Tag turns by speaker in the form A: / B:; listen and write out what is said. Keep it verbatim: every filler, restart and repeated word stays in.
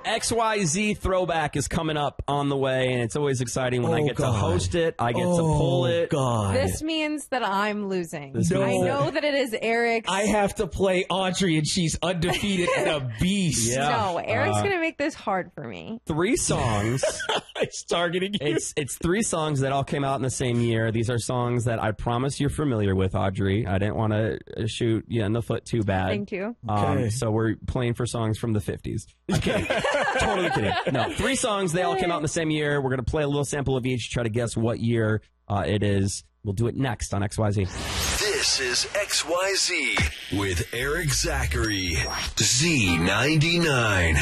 A: X Y Z Throwback is coming up on the way, and it's always exciting when
B: Oh,
A: I get
B: God.
A: to host it. I get
B: oh,
A: to pull it.
B: God.
C: This means that I'm losing.
A: This
B: No.
C: I
A: means that-
C: know that it is Eric's.
B: I have to play Audrey, and she's undefeated and a beast.
A: Yeah.
C: No, Eric's
A: Uh,
C: going to make this hard for me.
A: Three songs.
B: It's targeting you.
A: It's it's three songs that all came out in the same year. These are songs that I promise you're familiar with, Audrey. I didn't want to shoot you in the foot too bad.
C: Thank you.
A: Um,
B: Okay.
A: so we're playing for songs from the fifties. I'm kidding. Totally kidding. No, three songs. They all came out in the same year. We're going to play a little sample of each, try to guess what year uh, it is. We'll do it next on X Y Z.
D: This is X Y Z with Eric Zachary. Z ninety-nine.